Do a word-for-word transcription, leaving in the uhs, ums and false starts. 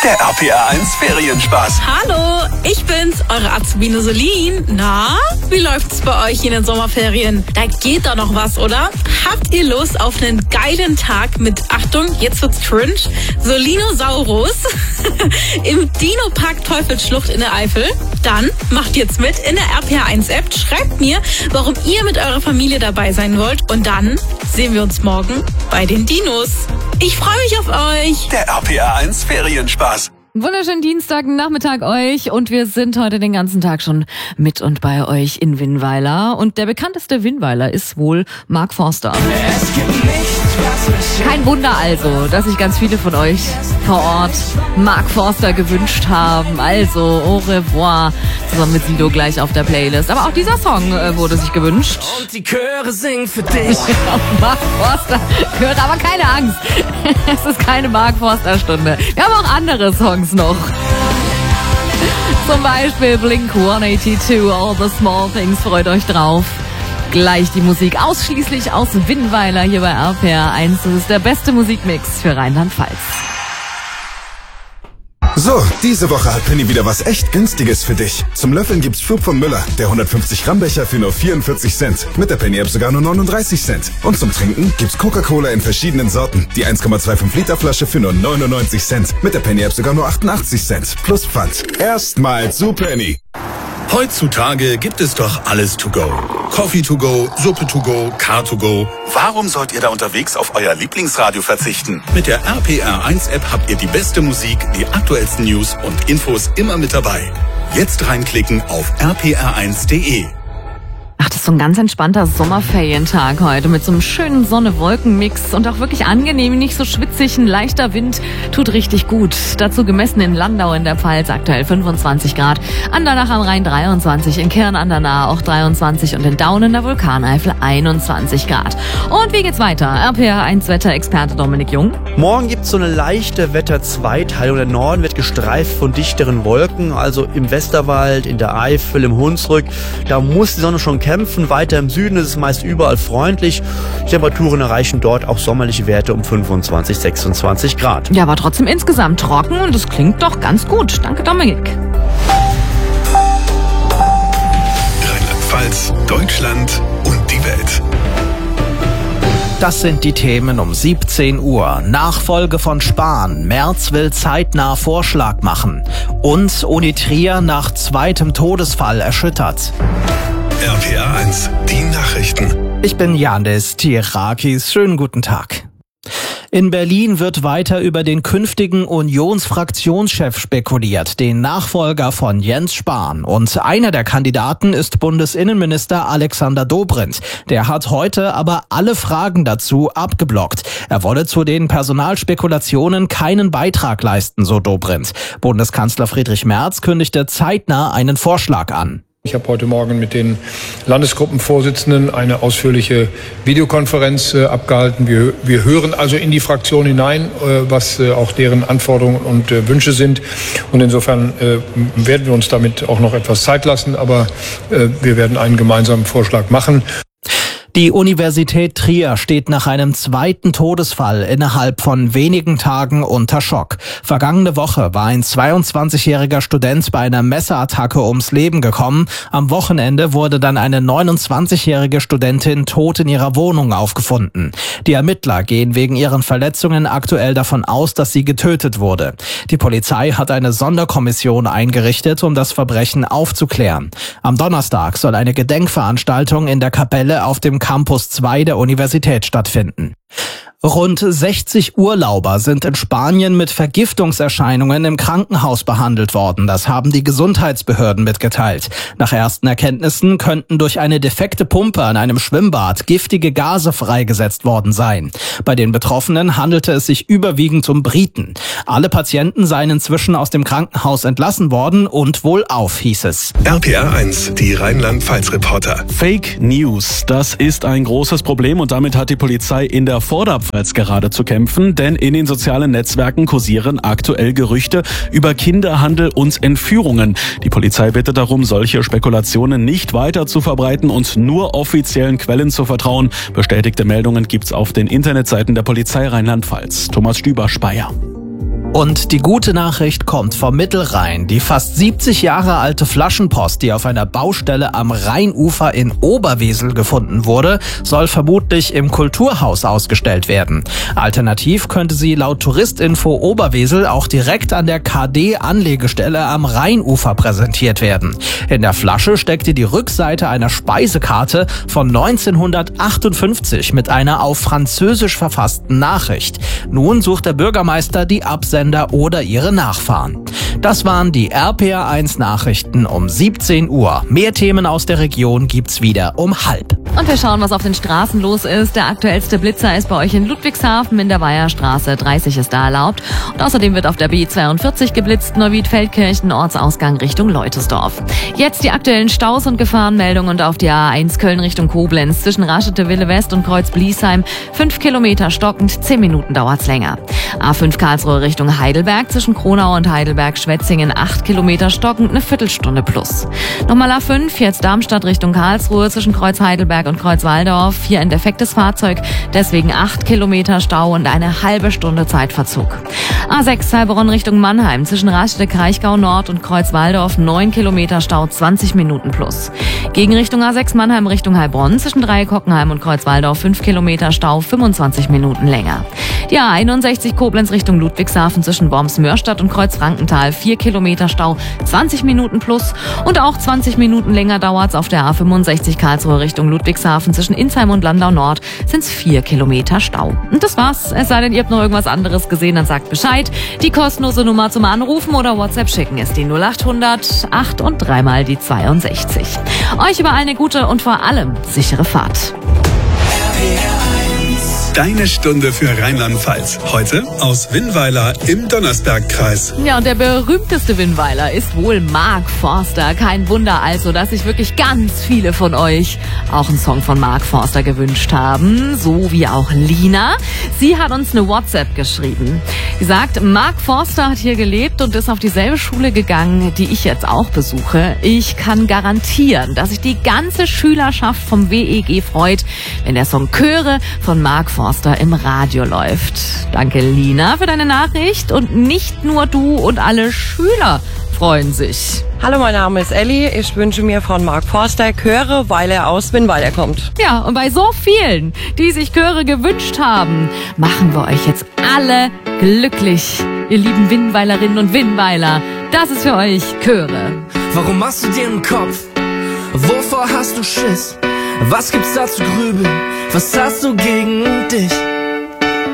Der R P R eins Ferienspaß. Hallo, ich bin's, eure Azubine Solin. Na, wie läuft's bei euch in den Sommerferien? Da geht doch noch was, oder? Habt ihr Lust auf einen geilen Tag mit, Achtung, jetzt wird's cringe, Solinosaurus im Dino-Park Teufelsschlucht in der Eifel? Dann macht jetzt mit in der R P R eins App, schreibt mir, warum ihr mit eurer Familie dabei sein wollt und dann sehen wir uns morgen bei den Dinos. Ich freue mich auf euch. Der R P R eins Ferienspaß. Wunderschönen Dienstagnachmittag euch und wir sind heute den ganzen Tag schon mit und bei euch in Winnweiler und der bekannteste Winnweiler ist wohl Mark Forster. Kein Wunder also, dass sich ganz viele von euch vor Ort Mark Forster gewünscht haben. Also au revoir zusammen mit Sido gleich auf der Playlist. Aber auch dieser Song äh, wurde sich gewünscht. Und die Chöre singen für dich. Mark Forster gehört, aber keine Angst. Es ist keine Mark Forster Stunde. Wir haben auch andere Songs noch. Zum Beispiel Blink hundertzweiundachtzig, All the Small Things, freut euch drauf. Gleich die Musik ausschließlich aus Winnweiler hier bei R P R eins. Das ist der beste Musikmix für Rheinland-Pfalz. So, diese Woche hat Penny wieder was echt Günstiges für dich. Zum Löffeln gibt's Schub von Müller, der hundertfünfzig Gramm Becher für nur vierundvierzig Cent. Mit der Penny App sogar nur neununddreißig Cent. Und zum Trinken gibt's Coca-Cola in verschiedenen Sorten. Die eins Komma fünfundzwanzig Liter Flasche für nur neunundneunzig Cent. Mit der Penny App sogar nur achtundachtzig Cent. Plus Pfand. Erstmal zu Penny. Heutzutage gibt es doch alles to go. Coffee to go, Suppe to go, Car to go. Warum sollt ihr da unterwegs auf euer Lieblingsradio verzichten? Mit der R P R eins App habt ihr die beste Musik, die aktuellsten News und Infos immer mit dabei. Jetzt reinklicken auf r p r eins punkt d e. Ach, das ist so ein ganz entspannter Sommerferientag heute mit so einem schönen Sonne-Wolken-Mix und auch wirklich angenehm, nicht so schwitzig, ein leichter Wind, tut richtig gut. Dazu gemessen in Landau in der Pfalz aktuell fünfundzwanzig Grad, Andernach am Rhein dreiundzwanzig, in Kirn an der Nahe auch dreiundzwanzig und in Daun in der Vulkaneifel einundzwanzig Grad. Und wie geht's weiter? R P R eins Wetterexperte Dominik Jung. Morgen gibt's so eine leichte Wetterzweiteilung. Der Norden wird gestreift von dichteren Wolken, also im Westerwald, in der Eifel, im Hunsrück. Da muss die Sonne schon kämpfen. Weiter im Süden ist es meist überall freundlich. Die Temperaturen erreichen dort auch sommerliche Werte um fünfundzwanzig, sechsundzwanzig Grad. Ja, aber trotzdem insgesamt trocken und das klingt doch ganz gut. Danke, Dominik. Rheinland-Pfalz, Deutschland und die Welt. Das sind die Themen um siebzehn Uhr. Nachfolge von Spahn. Merz will zeitnah Vorschlag machen. Und Uni Trier nach zweitem Todesfall erschüttert. R P R eins, die Nachrichten. Ich bin Yandis Tirakis. Schönen guten Tag. In Berlin wird weiter über den künftigen Unionsfraktionschef spekuliert, den Nachfolger von Jens Spahn. Und einer der Kandidaten ist Bundesinnenminister Alexander Dobrindt. Der hat heute aber alle Fragen dazu abgeblockt. Er wolle zu den Personalspekulationen keinen Beitrag leisten, so Dobrindt. Bundeskanzler Friedrich Merz kündigte zeitnah einen Vorschlag an. Ich habe heute Morgen mit den Landesgruppenvorsitzenden eine ausführliche Videokonferenz äh, abgehalten. Wir, wir hören also in die Fraktion hinein, äh, was äh, auch deren Anforderungen und äh, Wünsche sind. Und insofern äh, werden wir uns damit auch noch etwas Zeit lassen. Aber äh, wir werden einen gemeinsamen Vorschlag machen. Die Universität Trier steht nach einem zweiten Todesfall innerhalb von wenigen Tagen unter Schock. Vergangene Woche war ein zweiundzwanzigjähriger Student bei einer Messerattacke ums Leben gekommen. Am Wochenende wurde dann eine neunundzwanzigjährige Studentin tot in ihrer Wohnung aufgefunden. Die Ermittler gehen wegen ihren Verletzungen aktuell davon aus, dass sie getötet wurde. Die Polizei hat eine Sonderkommission eingerichtet, um das Verbrechen aufzuklären. Am Donnerstag soll eine Gedenkveranstaltung in der Kapelle auf dem Campus zwei der Universität stattfinden. Rund sechzig Urlauber sind in Spanien mit Vergiftungserscheinungen im Krankenhaus behandelt worden. Das haben die Gesundheitsbehörden mitgeteilt. Nach ersten Erkenntnissen könnten durch eine defekte Pumpe an einem Schwimmbad giftige Gase freigesetzt worden sein. Bei den Betroffenen handelte es sich überwiegend um Briten. Alle Patienten seien inzwischen aus dem Krankenhaus entlassen worden und wohlauf, hieß es. R P R eins, die Rheinland-Pfalz-Reporter. Fake News, das ist ein großes Problem und damit hat die Polizei in der Vorderpfalz gerade zu kämpfen, denn in den sozialen Netzwerken kursieren aktuell Gerüchte über Kinderhandel und Entführungen. Die Polizei bittet darum, solche Spekulationen nicht weiter zu verbreiten und nur offiziellen Quellen zu vertrauen. Bestätigte Meldungen gibt's auf den Internetseiten der Polizei Rheinland-Pfalz. Thomas Stüber-Speyer. Und die gute Nachricht kommt vom Mittelrhein. Die fast siebzig Jahre alte Flaschenpost, die auf einer Baustelle am Rheinufer in Oberwesel gefunden wurde, soll vermutlich im Kulturhaus ausgestellt werden. Alternativ könnte sie laut Touristinfo Oberwesel auch direkt an der K D-Anlegestelle am Rheinufer präsentiert werden. In der Flasche steckte die Rückseite einer Speisekarte von neunzehnhundertachtundfünfzig mit einer auf Französisch verfassten Nachricht. Nun sucht der Bürgermeister die Absender oder ihre Nachfahren. Das waren die R P R eins Nachrichten um siebzehn Uhr. Mehr Themen aus der Region gibt's wieder um halb. Und wir schauen, was auf den Straßen los ist. Der aktuellste Blitzer ist bei euch in Ludwigshafen in der Weiherstraße. dreißig ist da erlaubt. Und außerdem wird auf der B zweiundvierzig geblitzt, Neuwied-Feldkirchen, Ortsausgang Richtung Leutesdorf. Jetzt die aktuellen Staus und Gefahrenmeldungen und auf die A eins Köln Richtung Koblenz zwischen Raschete-Wille West und Kreuz-Bliesheim. Fünf Kilometer stockend, zehn Minuten dauert's länger. A fünf Karlsruhe Richtung Heidelberg zwischen Kronau und Heidelberg-Schwetzingen. Acht Kilometer stockend, eine Viertelstunde plus. Nochmal A fünf, jetzt Darmstadt Richtung Karlsruhe zwischen Kreuz Heidelberg und Kreuz Waldorf. Hier ein defektes Fahrzeug, deswegen acht Kilometer Stau und eine halbe Stunde Zeitverzug. A sechs Heilbronn Richtung Mannheim zwischen Raschede, Kraichgau Nord und Kreuz Waldorf. neun Kilometer Stau, zwanzig Minuten plus. Gegenrichtung A sechs Mannheim Richtung Heilbronn zwischen Dreieck Hockenheim und Kreuz Waldorf. fünf Kilometer Stau, fünfundzwanzig Minuten länger. Die A einundsechzig Koblenz Richtung Ludwigshafen zwischen Worms-Mörstadt und Kreuz Frankenthal. vier Kilometer Stau, zwanzig Minuten plus. Und auch zwanzig Minuten länger dauert's auf der A fünfundsechzig Karlsruhe Richtung Ludwigshafen zwischen Insheim und Landau Nord sind's vier Kilometer Stau. Und das war's. Es sei denn, ihr habt noch irgendwas anderes gesehen, dann sagt Bescheid. Die kostenlose Nummer zum Anrufen oder WhatsApp schicken ist die null achthundert acht und dreimal die zweiundsechzig. Euch überall eine gute und vor allem sichere Fahrt. Deine Stunde für Rheinland-Pfalz. Heute aus Winnweiler im Donnersbergkreis. Ja, und der berühmteste Winnweiler ist wohl Mark Forster. Kein Wunder also, dass sich wirklich ganz viele von euch auch einen Song von Mark Forster gewünscht haben. So wie auch Lina. Sie hat uns eine WhatsApp geschrieben. Sie sagt, Mark Forster hat hier gelebt und ist auf dieselbe Schule gegangen, die ich jetzt auch besuche. Ich kann garantieren, dass sich die ganze Schülerschaft vom W E G freut, wenn der Song Chöre von Mark Forster im Radio läuft. Danke, Lina, für deine Nachricht. Und nicht nur du und alle Schüler freuen sich. Hallo, mein Name ist Elli. Ich wünsche mir von Mark Forster Chöre, weil er aus Winnweiler kommt. Ja, und bei so vielen, die sich Chöre gewünscht haben, machen wir euch jetzt alle glücklich. Ihr lieben Winnweilerinnen und Winnweiler, das ist für euch Chöre. Warum machst du dir einen Kopf? Wovor hast du Schiss? Was gibt's da zu grübeln? Was hast du gegen dich?